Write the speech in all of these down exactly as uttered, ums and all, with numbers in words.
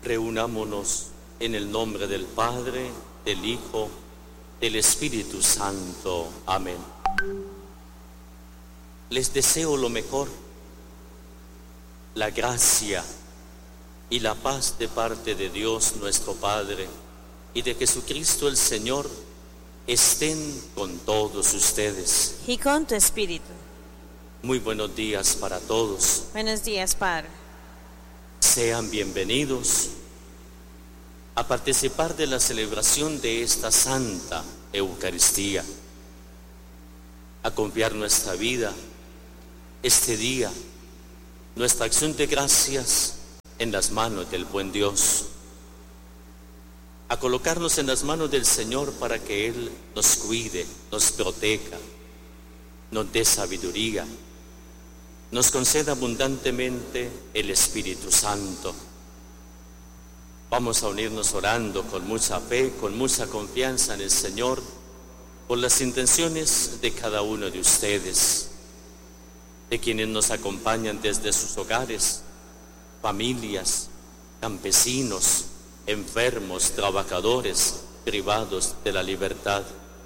Reunámonos en el nombre del Padre, del Hijo, del Espíritu Santo. Amén. Les deseo lo mejor, la gracia y la paz de parte de Dios nuestro Padre y de Jesucristo el Señor estén con todos ustedes. Y con tu espíritu. Muy buenos días para todos. Buenos días, Padre. Sean bienvenidos a participar de la celebración de esta Santa Eucaristía, a confiar nuestra vida, este día, nuestra acción de gracias en las manos del buen Dios, a colocarnos en las manos del Señor para que Él nos cuide, nos proteja, nos dé sabiduría, nos conceda abundantemente el Espíritu Santo. Vamos a unirnos orando con mucha fe, con mucha confianza en el Señor, por las intenciones de cada uno de ustedes, de quienes nos acompañan desde sus hogares, familias, campesinos, enfermos, trabajadores, privados de la libertad.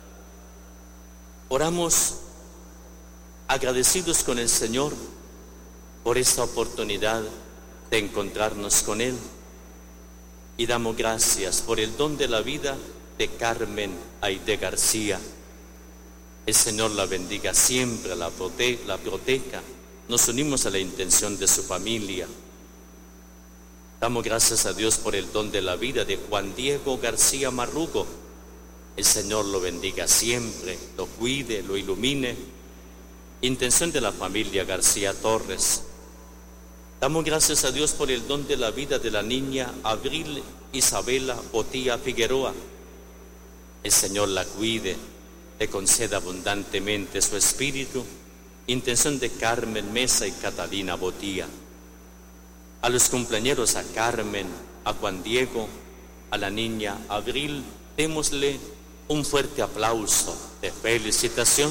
Oramos agradecidos con el Señor por esta oportunidad de encontrarnos con Él, y damos gracias por el don de la vida de Carmen Aide García. El Señor la bendiga siempre, la, prote la proteja. Nos unimos a la intención de su familia. Damos gracias a Dios por el don de la vida de Juan Diego García Marrugo. El Señor lo bendiga siempre, lo cuide, lo ilumine. Intención de la familia García Torres. Damos gracias a Dios por el don de la vida de la niña Abril Isabela Botía Figueroa. El Señor la cuide, le conceda abundantemente su espíritu. Intención de Carmen Mesa y Catalina Botía. A los cumpleañeros, a Carmen, a Juan Diego, a la niña Abril, démosle un fuerte aplauso de felicitación.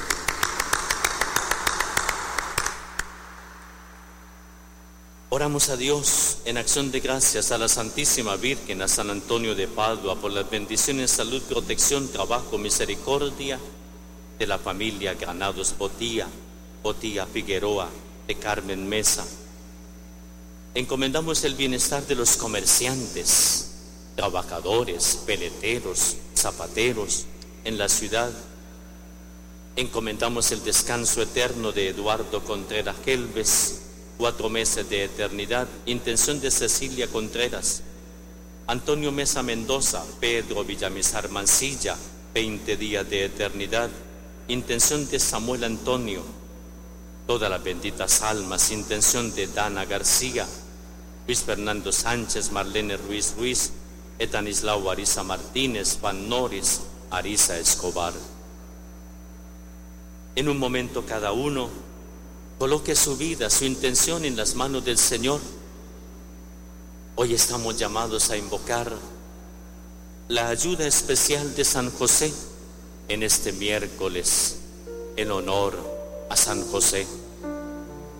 Oramos a Dios en acción de gracias a la Santísima Virgen, a San Antonio de Padua, por las bendiciones, salud, protección, trabajo, misericordia de la familia Granados Botía, Botía Figueroa, de Carmen Mesa. Encomendamos el bienestar de los comerciantes, trabajadores, peleteros, zapateros en la ciudad. Encomendamos el descanso eterno de Eduardo Contreras Gelbes, cuatro meses de eternidad. Intención de Cecilia Contreras, Antonio Mesa Mendoza, Pedro Villamizar Mancilla, veinte días de eternidad. Intención de Samuel Antonio, todas las benditas almas. Intención de Dana García, Luis Fernando Sánchez, Marlene Ruiz Ruiz, Etanislao Arisa Martínez, Van Noris, Arisa Escobar. En un momento cada uno coloque su vida, su intención en las manos del Señor. Hoy estamos llamados a invocar la ayuda especial de San José en este miércoles en honor a San José.